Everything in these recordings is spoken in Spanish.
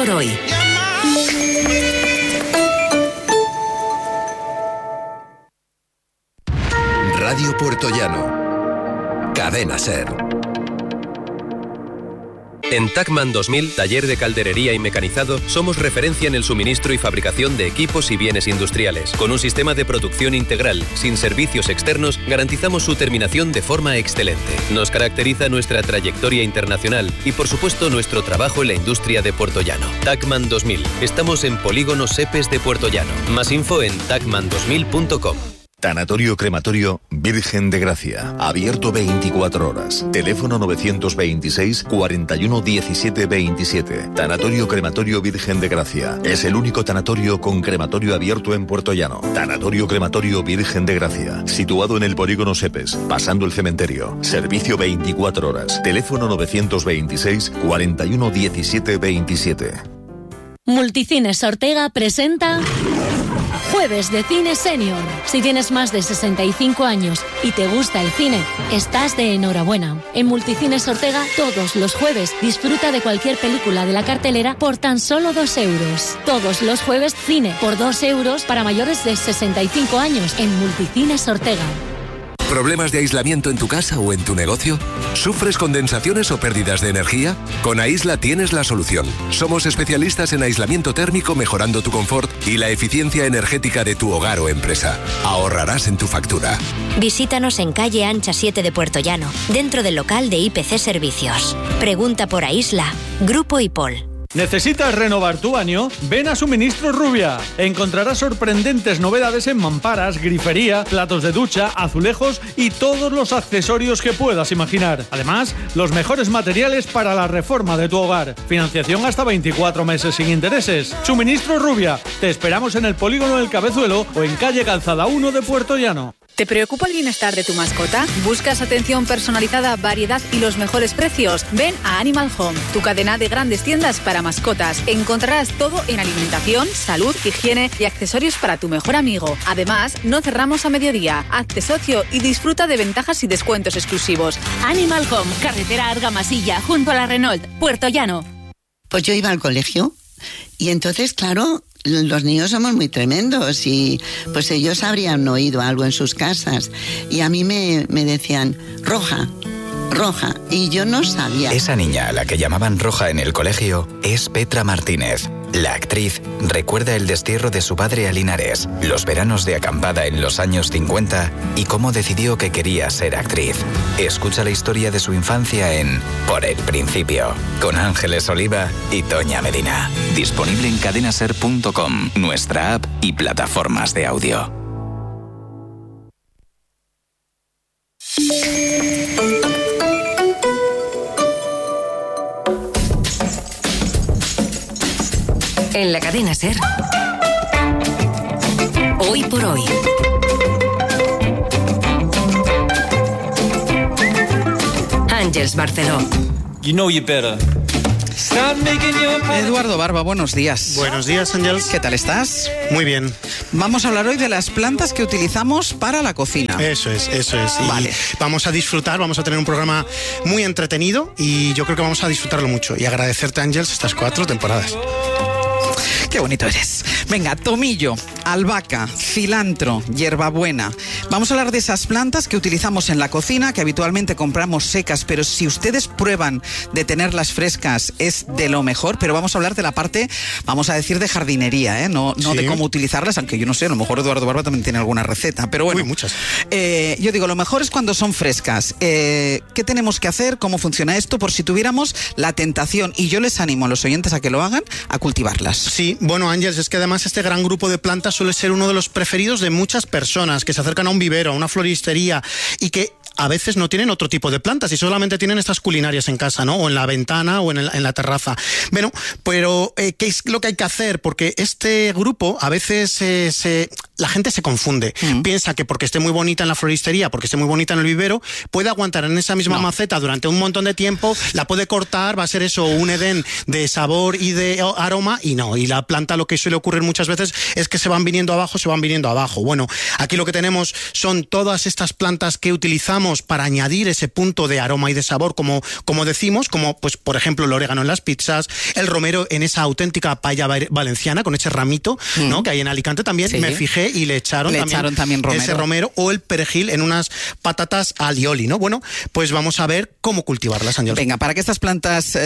por hoy. Radio Puertollano. Cadena SER. En Tacman 2000, taller de calderería y mecanizado, somos referencia en el suministro y fabricación de equipos y bienes industriales. Con un sistema de producción integral, sin servicios externos, garantizamos su terminación de forma excelente. Nos caracteriza nuestra trayectoria internacional y, por supuesto, nuestro trabajo en la industria de Puertollano. Tacman 2000. Estamos en Polígono Sepes de Puertollano. Más info en tacman2000.com. Tanatorio Crematorio Virgen de Gracia. Abierto 24 horas. Teléfono 926 41 17 27. Tanatorio Crematorio Virgen de Gracia. Es el único tanatorio con crematorio abierto en Puertollano. Tanatorio Crematorio Virgen de Gracia. Situado en el Polígono Sepes, pasando el cementerio. Servicio 24 horas. Teléfono 926 41 17 27. Multicines Ortega presenta Jueves de Cine Senior. Si tienes más de 65 años y te gusta el cine, estás de enhorabuena. En Multicines Ortega, todos los jueves, disfruta de cualquier película de la cartelera por tan solo 2 euros. Todos los jueves, cine por 2 euros para mayores de 65 años en Multicines Ortega. ¿Problemas de aislamiento en tu casa o en tu negocio? ¿Sufres condensaciones o pérdidas de energía? Con Aisla tienes la solución. Somos especialistas en aislamiento térmico, mejorando tu confort y la eficiencia energética de tu hogar o empresa. Ahorrarás en tu factura. Visítanos en calle Ancha 7 de Puertollano, dentro del local de IPC Servicios. Pregunta por Aisla. Grupo IPOL. ¿Necesitas renovar tu baño? Ven a Suministros Rubia. Encontrarás sorprendentes novedades en mamparas, grifería, platos de ducha, azulejos y todos los accesorios que puedas imaginar. Además, los mejores materiales para la reforma de tu hogar. Financiación hasta 24 meses sin intereses. Suministros Rubia. Te esperamos en el Polígono del Cabezuelo o en calle Calzada 1 de Puertollano. ¿Te preocupa el bienestar de tu mascota? ¿Buscas atención personalizada, variedad y los mejores precios? Ven a Animal Home, tu cadena de grandes tiendas para mascotas. Encontrarás todo en alimentación, salud, higiene y accesorios para tu mejor amigo. Además, no cerramos a mediodía. Hazte socio y disfruta de ventajas y descuentos exclusivos. Animal Home, carretera Argamasilla, junto a la Renault, Puertollano. Pues yo iba al colegio y entonces, claro, los niños somos muy tremendos y pues ellos habrían oído algo en sus casas y a mí me decían Roja, y yo no sabía. Esa niña a la que llamaban Roja en el colegio es Petra Martínez. La actriz recuerda el destierro de su padre a Linares, los veranos de acampada en los años 50 y cómo decidió que quería ser actriz. Escucha la historia de su infancia en Por el Principio, con Ángeles Oliva y Toña Medina. Disponible en cadenaser.com, nuestra app y plataformas de audio. En la cadena SER, Hoy por Hoy. Ángels Barceló. You know you better. Eduardo Barba, buenos días. Buenos días, Ángels. ¿Qué tal estás? Muy bien. Vamos a hablar hoy de las plantas que utilizamos para la cocina. Eso es. Y vale. Vamos a disfrutar, vamos a tener un programa muy entretenido y yo creo que vamos a disfrutarlo mucho. Y agradecerte, Ángels, estas 4 temporadas. Qué bonito eres. Venga, tomillo, albahaca, cilantro, hierbabuena. Vamos a hablar de esas plantas que utilizamos en la cocina, que habitualmente compramos secas, pero si ustedes prueban de tenerlas frescas es de lo mejor. Pero vamos a hablar de la parte, vamos a decir, de jardinería, no Sí. de cómo utilizarlas, aunque yo no sé, a lo mejor Eduardo Barba también tiene alguna receta. Pero bueno, muchas. Yo digo, lo mejor es cuando son frescas. ¿Qué tenemos que hacer? ¿Cómo funciona esto? Por si tuviéramos la tentación, y yo les animo a los oyentes a que lo hagan, a cultivarlas. Sí, bueno, Ángels, es que además este gran grupo de plantas suele ser uno de los preferidos de muchas personas que se acercan a un vivero, a una floristería y que a veces no tienen otro tipo de plantas y solamente tienen estas culinarias en casa, ¿no? O en la ventana o en la terraza. Bueno, pero ¿qué es lo que hay que hacer? Porque este grupo a veces la gente se confunde. Piensa que porque esté muy bonita en la floristería, porque esté muy bonita en el vivero, puede aguantar en esa misma maceta durante un montón de tiempo, la puede cortar, va a ser eso un edén de sabor y de aroma y no. Y la planta, lo que suele ocurrir muchas veces es que se van viniendo abajo. Bueno, aquí lo que tenemos son todas estas plantas que utilizamos utilizamos para añadir ese punto de aroma y de sabor, como decimos, como pues por ejemplo el orégano en las pizzas, el romero en esa auténtica paella valenciana con ese ramito, ¿no? Que hay en Alicante también, me fijé y le echaron también romero. Ese romero, o el perejil en unas patatas alioli, ¿no? Bueno, pues vamos a ver cómo cultivarlas, Ángel. Venga, para que estas plantas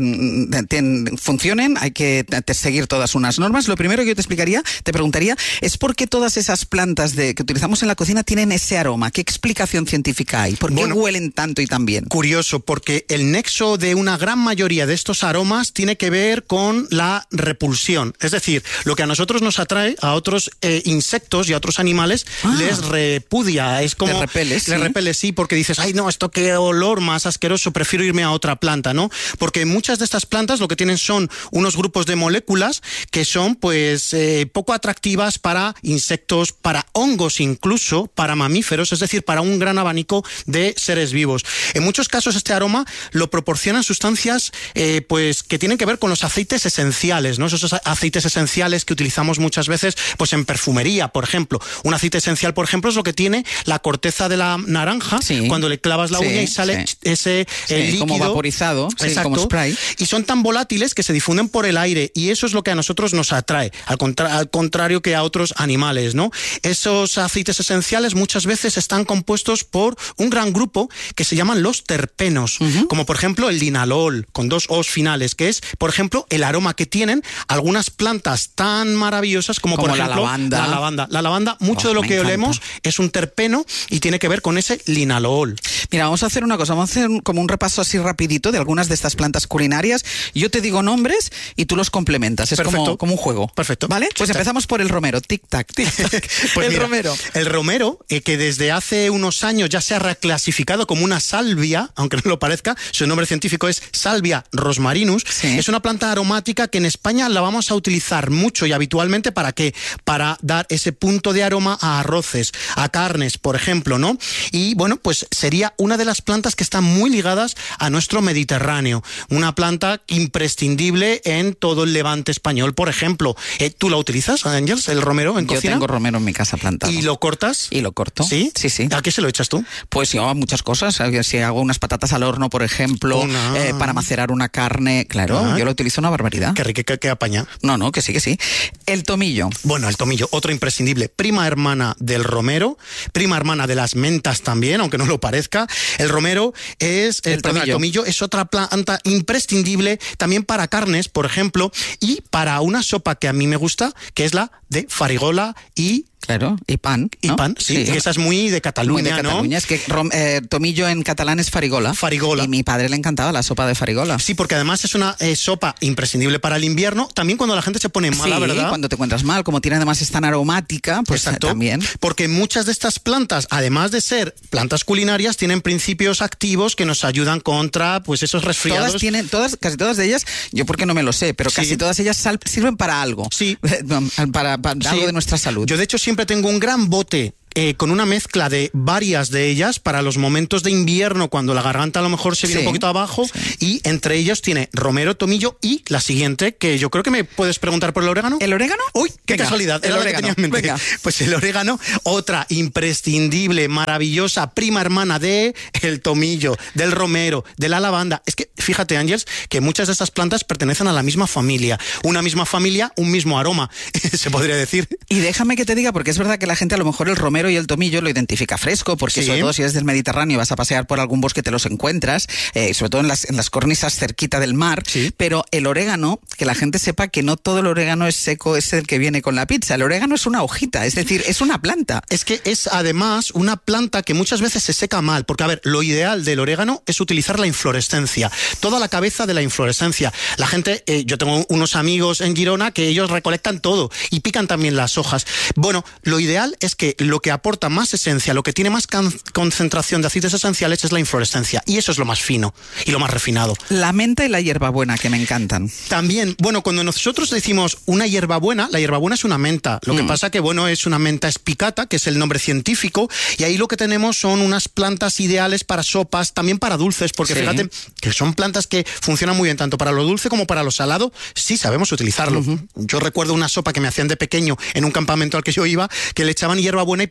funcionen hay que seguir todas unas normas. Lo primero que yo te preguntaría, es por qué todas esas plantas que utilizamos en la cocina tienen ese aroma. ¿Qué explicación científica hay? ¿Por qué huelen tanto y tan bien? Curioso, porque el nexo de una gran mayoría de estos aromas tiene que ver con la repulsión. Es decir, lo que a nosotros nos atrae, a otros insectos y a otros animales les repudia. Es como... Les repele, sí, porque dices, ay no, esto qué olor más asqueroso, prefiero irme a otra planta, ¿no? Porque muchas de estas plantas lo que tienen son unos grupos de moléculas que son pues poco atractivas para insectos, para hongos incluso, para mamíferos, es decir, para un gran abanico de seres vivos. En muchos casos este aroma lo proporcionan sustancias pues que tienen que ver con los aceites esenciales, ¿no? Esos aceites esenciales que utilizamos muchas veces pues en perfumería, por ejemplo. Un aceite esencial, por ejemplo, es lo que tiene la corteza de la naranja, cuando le clavas la uña y sale ese líquido como vaporizado, como spray. Y son tan volátiles que se difunden por el aire, y eso es lo que a nosotros nos atrae, al contrario que a otros animales, ¿no? Esos aceites esenciales muchas veces están compuestos por un gran grupo que se llaman los terpenos, como por ejemplo el linalol, con 2 O's finales, que es, por ejemplo, el aroma que tienen algunas plantas tan maravillosas como por ejemplo la lavanda. La lavanda, mucho de lo que olemos es un terpeno y tiene que ver con ese linalol. Mira, vamos a hacer una cosa, vamos a hacer como un repaso así rapidito de algunas de estas plantas culinarias. Yo te digo nombres y tú los complementas. Es como un juego. Perfecto. ¿Vale? Pues empezamos por el romero. Tic-tac, tic-tac. Pues romero. El romero, que desde hace unos años ya se ha reclasificado como una salvia, aunque no lo parezca, su nombre científico es Salvia rosmarinus. Es una planta aromática que en España la vamos a utilizar mucho y habitualmente. ¿Para qué? Para dar ese punto de aroma a arroces, a carnes, por ejemplo, ¿no? Y bueno, pues sería una de las plantas que están muy ligadas a nuestro Mediterráneo. Una planta imprescindible en todo el levante español, por ejemplo. ¿Tú la utilizas, Ángels, el romero en cocina? Yo tengo romero en mi casa plantado. ¿Y lo cortas? Y lo corto. ¿Sí? Sí. ¿A qué se lo echas tú? Pues yo a muchas cosas. Si hago unas patatas al horno, por ejemplo, para macerar una carne, claro, yo lo utilizo una barbaridad. Qué rico, que apaña. No, que sí. El tomillo. Bueno, el tomillo, otro imprescindible. Prima hermana del romero, prima hermana de las mentas también, aunque no lo parezca. El romero es... El tomillo es otra planta imprescindible también para carnes, por ejemplo, y para una sopa que a mí me gusta, que es la de farigola y... Claro, y pan, ¿no? Y pan, sí. Esa es muy de Cataluña, muy de Cataluña, ¿no? Es que tomillo en catalán es farigola. Farigola. Y a mi padre le encantaba la sopa de farigola. Sí, porque además es una sopa imprescindible para el invierno, también cuando la gente se pone mala, ¿verdad? Cuando te encuentras mal, como tiene además es tan aromática, pues también. Porque muchas de estas plantas, además de ser plantas culinarias, tienen principios activos que nos ayudan contra pues esos resfriados. Casi todas de ellas, yo porque no me lo sé, pero casi todas ellas sirven para algo. Sí. para algo de nuestra salud. Yo de hecho siempre tengo un gran bote con una mezcla de varias de ellas para los momentos de invierno cuando la garganta a lo mejor se viene un poquito abajo, y entre ellos tiene romero, tomillo y la siguiente, que yo creo que me puedes preguntar por el orégano. ¿El orégano? Uy, qué casualidad. El orégano. Venga. Pues el orégano, otra imprescindible, maravillosa, prima hermana de el tomillo, del romero, de la lavanda. Es que fíjate, Ángels, que muchas de estas plantas pertenecen a la misma familia. Una misma familia, un mismo aroma, se podría decir. Y déjame que te diga, porque es verdad que la gente a lo mejor el romero y el tomillo lo identifica fresco, porque sobre todo si eres del Mediterráneo y vas a pasear por algún bosque te los encuentras, sobre todo en las cornisas cerquita del mar, pero el orégano, que la gente sepa que no todo el orégano es seco, es el que viene con la pizza. El orégano es una hojita, es decir, es una planta. Es que es además una planta que muchas veces se seca mal, porque a ver, lo ideal del orégano es utilizar la inflorescencia, toda la cabeza de la inflorescencia. La gente, yo tengo unos amigos en Girona que ellos recolectan todo y pican también las hojas. Bueno, lo ideal es que lo que aporta más esencia, lo que tiene más concentración de aceites esenciales es la inflorescencia, y eso es lo más fino y lo más refinado. La menta y la hierbabuena, que me encantan. También, bueno, cuando nosotros decimos una hierbabuena, la hierbabuena es una menta. Lo que pasa que, bueno, es una menta espicata, que es el nombre científico, y ahí lo que tenemos son unas plantas ideales para sopas, también para dulces, porque fíjate que son plantas que funcionan muy bien tanto para lo dulce como para lo salado, sí sabemos utilizarlo. Yo recuerdo una sopa que me hacían de pequeño en un campamento al que yo iba, que le echaban hierbabuena y para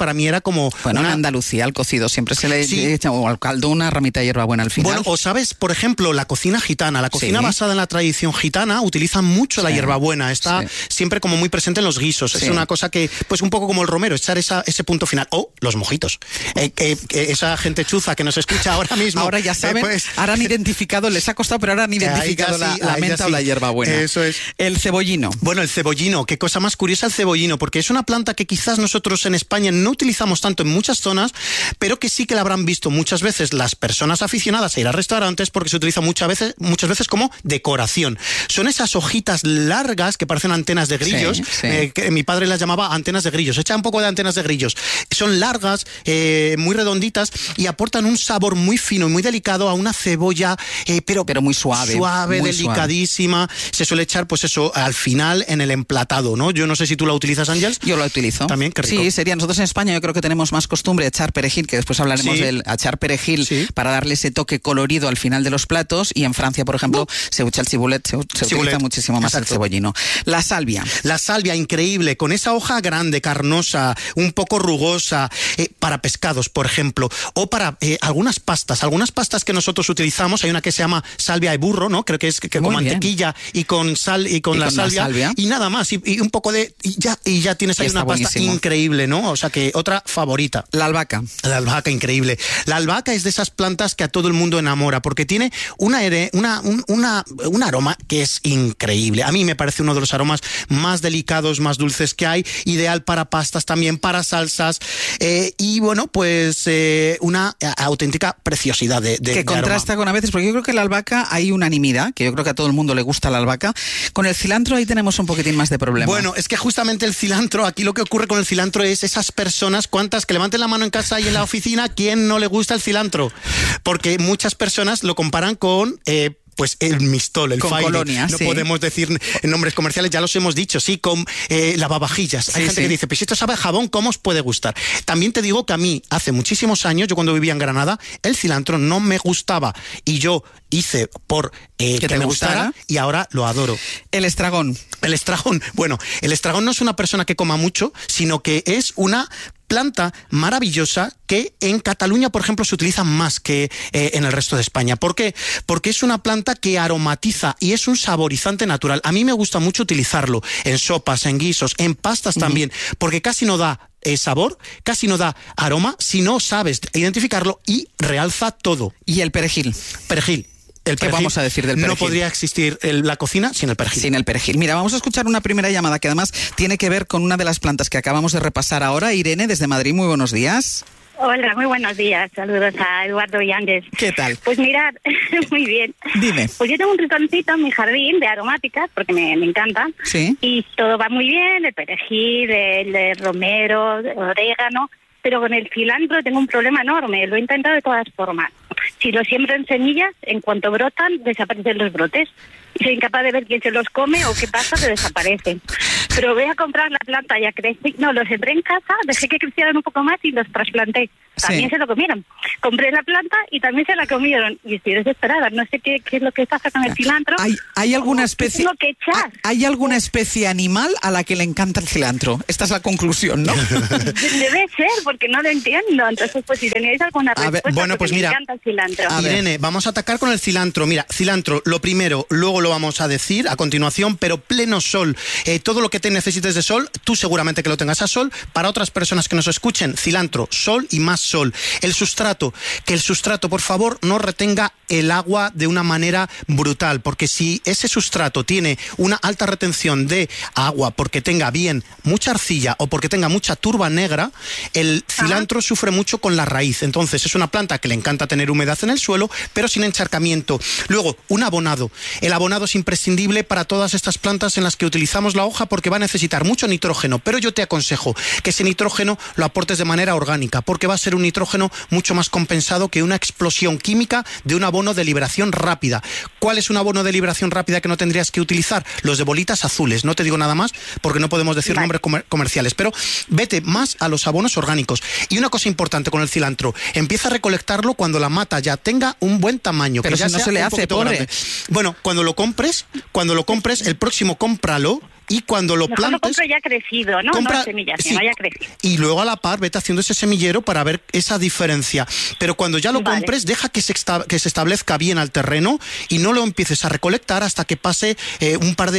para mí era como... Bueno, en Andalucía al cocido siempre se le echa, o al caldo, una ramita de hierbabuena al final. Bueno, o sabes, por ejemplo, la cocina gitana. La cocina basada en la tradición gitana utiliza mucho la hierbabuena. Está siempre como muy presente en los guisos. Es una cosa que, pues un poco como el romero, echar ese punto final. O los mojitos. Esa gente chuza que nos escucha ahora mismo. Ahora ya saben, ahora han identificado, les ha costado, pero ahora han identificado la menta o la hierbabuena. Eso es. El cebollino. Bueno, el cebollino, qué cosa más curiosa el cebollino, porque es una planta que quizás nosotros en España no utilizamos tanto en muchas zonas, pero que sí que la habrán visto muchas veces las personas aficionadas a ir a restaurantes, porque se utiliza muchas veces como decoración. Son esas hojitas largas que parecen antenas de grillos, que mi padre las llamaba antenas de grillos. Echa un poco de antenas de grillos. Son largas, muy redonditas y aportan un sabor muy fino y muy delicado a una cebolla, pero muy suave. Suave, muy delicadísima. Suave. Se suele echar, pues eso, al final en el emplatado, ¿no? Yo no sé si tú la utilizas, Ángels. Yo la utilizo. También, qué rico. Sí, sería. Nosotros en España yo creo que tenemos más costumbre de echar perejil, que después hablaremos del echar perejil para darle ese toque colorido al final de los platos, y en Francia, por ejemplo, se echa el cibulet, se utiliza muchísimo más el cebollino. La salvia. La salvia, increíble, con esa hoja grande, carnosa, un poco rugosa, para pescados, por ejemplo, o para algunas pastas que nosotros utilizamos. Hay una que se llama salvia de burro, ¿no? Creo que es con mantequilla y con sal y con la salvia y nada más, y un poco de y ya tienes ahí una pasta increíble, ¿no? O sea que otra favorita. La albahaca. La albahaca, increíble. La albahaca es de esas plantas que a todo el mundo enamora, porque tiene un aroma que es increíble. A mí me parece uno de los aromas más delicados, más dulces que hay, ideal para pastas también, para salsas, y bueno, pues una auténtica preciosidad de que contrasta con a veces, porque yo creo que la albahaca hay unanimidad, que yo creo que a todo el mundo le gusta la albahaca. Con el cilantro ahí tenemos un poquitín más de problema. Bueno, es que justamente el cilantro, aquí lo que ocurre con el cilantro es esas personas, cuántas que levanten la mano en casa y en la oficina, ¿quién no le gusta el cilantro? Porque muchas personas lo comparan con... pues el mistol, el Fairy. Colonia, no podemos decir nombres comerciales, ya los hemos dicho, con lavavajillas. Hay gente que dice, pues si esto sabe a jabón, ¿cómo os puede gustar? También te digo que a mí, hace muchísimos años, yo cuando vivía en Granada, el cilantro no me gustaba. Y yo hice por que me gustara, y ahora lo adoro. El estragón. El estragón. Bueno, el estragón no es una persona que coma mucho, sino que es una planta maravillosa que en Cataluña, por ejemplo, se utiliza más que en el resto de España. ¿Por qué? Porque es una planta que aromatiza y es un saborizante natural. A mí me gusta mucho utilizarlo en sopas, en guisos, en pastas también, porque casi no da sabor, casi no da aroma, si no sabes identificarlo, y realza todo. ¿Y el perejil? Perejil. ¿Qué vamos a decir del perejil? No podría existir la cocina sin el perejil. Sin el perejil. Mira, vamos a escuchar una primera llamada que además tiene que ver con una de las plantas que acabamos de repasar ahora. Irene, desde Madrid, muy buenos días. Hola, muy buenos días. Saludos a Eduardo y Ángels. ¿Qué tal? Pues mirad, muy bien. Dime. Pues yo tengo un ritoncito en mi jardín de aromáticas, porque me encanta. Sí. Y todo va muy bien, el perejil, el romero, el orégano, pero con el cilantro tengo un problema enorme. Lo he intentado de todas formas. Si lo siembro en semillas, en cuanto brotan, desaparecen los brotes. Soy incapaz de ver quién se los come o qué pasa, que desaparecen. Pero voy a comprar la planta, ya crecí. No, los sembré en casa, dejé que crecieran un poco más y los trasplanté. También se lo comieron. Compré la planta y también se la comieron. Y estoy desesperada. No sé qué es lo que pasa con el cilantro. ¿Hay alguna especie? Tengo que echar. ¿Hay alguna especie animal a la que le encanta el cilantro? Esta es la conclusión, ¿no? Debe ser, porque no lo entiendo. Entonces, pues si tenéis alguna respuesta, bueno, pues mira, me encanta el cilantro. Irene, vamos a atacar con el cilantro. Mira, cilantro, lo primero, luego lo vamos a decir a continuación, pero pleno sol. Todo lo que te necesites de sol, tú seguramente que lo tengas a sol. Para otras personas que nos escuchen, cilantro, sol y más sol. El sustrato, que el sustrato, por favor, no retenga el agua de una manera brutal, porque si ese sustrato tiene una alta retención de agua porque tenga bien mucha arcilla o porque tenga mucha turba negra, el cilantro sufre mucho con la raíz. Entonces es una planta que le encanta tener humedad en el suelo, pero sin encharcamiento. Luego, un abonado. El abonado es imprescindible para todas estas plantas en las que utilizamos la hoja, porque va a necesitar mucho nitrógeno, pero yo te aconsejo que ese nitrógeno lo aportes de manera orgánica, porque va a ser un nitrógeno mucho más compensado que una explosión química de un abono de liberación rápida. ¿Cuál es un abono de liberación rápida que no tendrías que utilizar? Los de bolitas azules. No te digo nada más porque no podemos decir nombres comerciales, pero vete más a los abonos orgánicos. Y una cosa importante con el cilantro, empieza a recolectarlo cuando la mata ya tenga un buen tamaño. Pero que ya si no se le hace, pobre. Bueno, cuando lo compres, el próximo cómpralo y cuando lo Mejor plantes... lo compro ya crecido, ¿no? Compra, no semillas, sí, sino ya crecido. y luego a la par vete haciendo ese semillero para ver esa diferencia. Pero cuando ya lo compres, deja que se establezca bien al terreno y no lo empieces a recolectar hasta que pase un par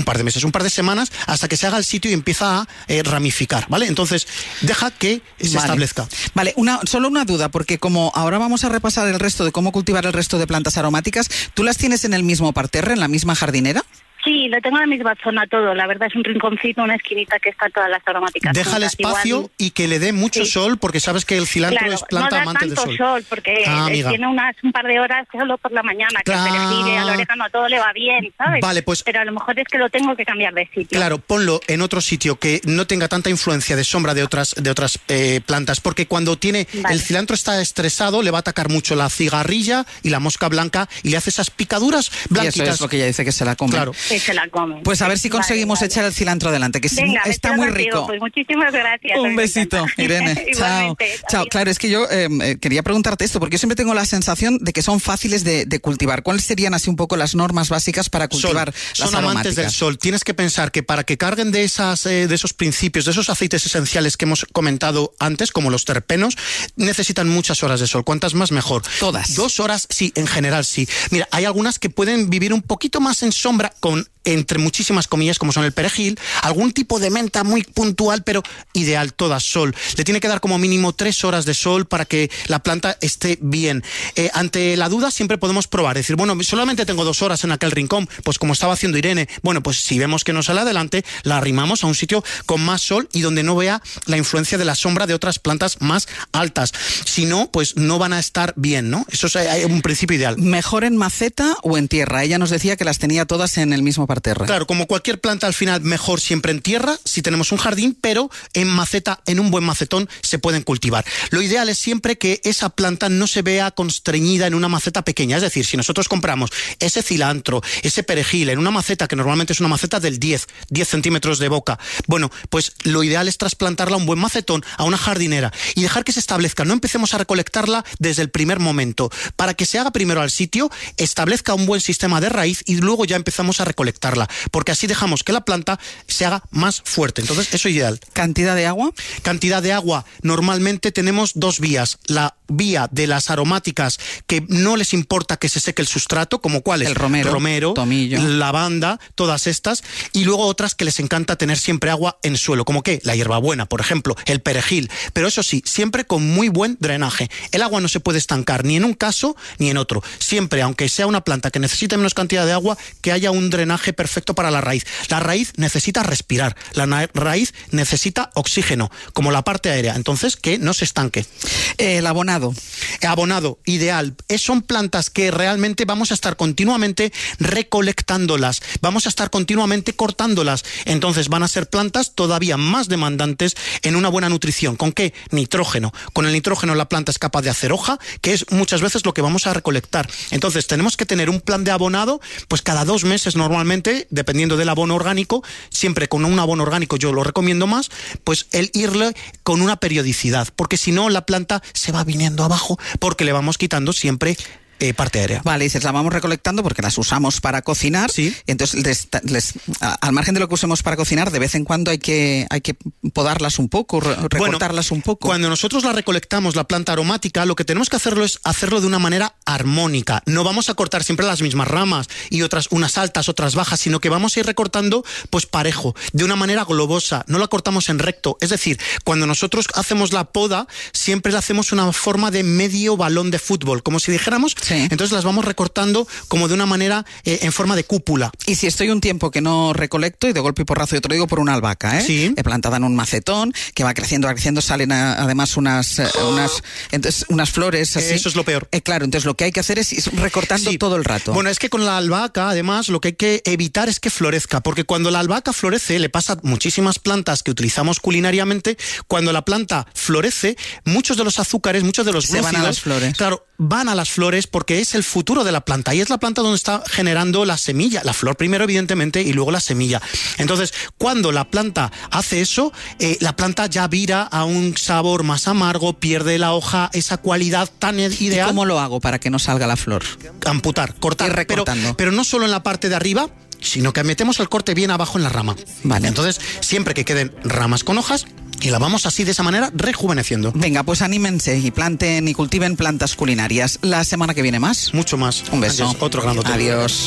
de semanas, hasta que se haga el sitio y empieza a ramificar, ¿vale? Entonces, deja que se establezca. Vale, solo una duda, porque como ahora vamos a repasar el resto de cómo cultivar el resto de plantas aromáticas, ¿tú las tienes en el mismo parterre, en la misma jardinera? Sí, lo tengo en la misma zona todo. La verdad es un rinconcito, una esquina que está todas las aromáticas. Deja el espacio igual, y que le dé mucho sol, porque sabes que el cilantro es planta amante del sol. No da tanto sol, porque tiene un par de horas solo por la mañana, que el perejil, al orégano, todo le va bien, ¿sabes? Vale, pues... Pero a lo mejor es que lo tengo que cambiar de sitio. Claro, ponlo en otro sitio que no tenga tanta influencia de sombra de otras plantas, porque cuando el cilantro está estresado, le va a atacar mucho la cigarrilla y la mosca blanca y le hace esas picaduras blanquitas. Y eso es lo que ella dice, que se la come. Claro. Que se la come. Pues a ver si conseguimos echar el cilantro adelante, que venga, está muy rico. Pues muchísimas gracias. Un besito, Irene. Chao. Chao. Claro, es que yo quería preguntarte esto, porque yo siempre tengo la sensación de que son fáciles de cultivar. ¿Cuáles serían así un poco las normas básicas para cultivar las son amantes del sol. Tienes que pensar que para que carguen de esos principios, de esos aceites esenciales que hemos comentado antes, como los terpenos, necesitan muchas horas de sol. Cuantas más, mejor. Todas. 2 horas, sí, en general sí. Mira, hay algunas que pueden vivir un poquito más en sombra, entre muchísimas comillas, como son el perejil, algún tipo de menta muy puntual, pero ideal, todas sol. Le tiene que dar como mínimo 3 horas de sol para que la planta esté bien. Ante la duda siempre podemos probar, decir, bueno, solamente tengo 2 horas en aquel rincón, pues como estaba haciendo Irene, bueno, pues si vemos que no sale adelante, la arrimamos a un sitio con más sol y donde no vea la influencia de la sombra de otras plantas más altas. Si no, pues no van a estar bien, ¿no? Eso es un principio ideal. ¿Mejor en maceta o en tierra? Ella nos decía que las tenía todas en el mismo parterre. Claro, como cualquier planta, al final mejor siempre en tierra, si tenemos un jardín, pero en maceta, en un buen macetón, se pueden cultivar. Lo ideal es siempre que esa planta no se vea constreñida en una maceta pequeña. Es decir, si nosotros compramos ese cilantro, ese perejil en una maceta que normalmente es una maceta del 10 centímetros de boca, bueno, pues lo ideal es trasplantarla a un buen macetón, a una jardinera y dejar que se establezca. No empecemos a recolectarla desde el primer momento. Para que se haga primero al sitio, establezca un buen sistema de raíz y luego ya empezamos a recolectarla, porque así dejamos que la planta se haga más fuerte. Entonces, eso es ideal. ¿Cantidad de agua? Cantidad de agua. Normalmente tenemos 2 vías. La vía de las aromáticas que no les importa que se seque el sustrato, como cuáles. El romero, tomillo, lavanda, todas estas. Y luego otras que les encanta tener siempre agua en suelo, como que la hierbabuena, por ejemplo, el perejil. Pero eso sí, siempre con muy buen drenaje. El agua no se puede estancar ni en un caso ni en otro. Siempre, aunque sea una planta que necesite menos cantidad de agua, que haya un drenaje perfecto para la raíz. La raíz necesita respirar, la raíz necesita oxígeno, como la parte aérea, entonces que no se estanque. El abonado. Abonado, ideal. Son plantas que realmente vamos a estar continuamente recolectándolas, vamos a estar continuamente cortándolas, entonces van a ser plantas todavía más demandantes en una buena nutrición. ¿Con qué? Nitrógeno. Con el nitrógeno la planta es capaz de hacer hoja, que es muchas veces lo que vamos a recolectar. Entonces tenemos que tener un plan de abonado, pues cada 2 meses normalmente, dependiendo del abono orgánico, siempre con un abono orgánico yo lo recomiendo más, pues el irle con una periodicidad, porque si no la planta se va viniendo abajo porque le vamos quitando siempre parte aérea. Vale, dices, la vamos recolectando porque las usamos para cocinar. Sí. Y entonces, al margen de lo que usemos para cocinar, de vez en cuando hay que podarlas un poco, recortarlas un poco. Cuando nosotros la recolectamos, la planta aromática, lo que tenemos que hacerlo es hacerlo de una manera armónica. No vamos a cortar siempre las mismas ramas y unas altas, otras bajas, sino que vamos a ir recortando pues parejo, de una manera globosa. No la cortamos en recto. Es decir, cuando nosotros hacemos la poda, siempre la hacemos una forma de medio balón de fútbol, como si dijéramos. Sí. Entonces las vamos recortando como de una manera en forma de cúpula. Y si estoy un tiempo que no recolecto y de golpe y porrazo, yo te lo digo por una albahaca, sí, plantada en un macetón, que va creciendo, salen además unas flores así. Eso es lo peor. Claro, entonces lo que hay que hacer es ir recortando todo el rato. Bueno, es que con la albahaca, además, lo que hay que evitar es que florezca, porque cuando la albahaca florece, le pasa a muchísimas plantas que utilizamos culinariamente, cuando la planta florece, muchos de los azúcares, muchos de los glúcidos, se van a las flores. Claro, van a las flores porque es el futuro de la planta y es la planta donde está generando la semilla, la flor primero evidentemente y luego la semilla. Entonces, cuando la planta hace eso, la planta ya vira a un sabor más amargo, pierde la hoja esa cualidad tan ideal. ¿Y cómo lo hago para que no salga la flor? Amputar, cortar, ir recortando. Pero no solo en la parte de arriba, sino que metemos el corte bien abajo en la rama. Vale. Entonces, siempre que queden ramas con hojas, y la vamos así de esa manera rejuveneciendo. Venga, pues anímense y planten y cultiven plantas culinarias. La semana que viene más. Mucho más. Un beso. Adiós, otro gran hotel. Adiós.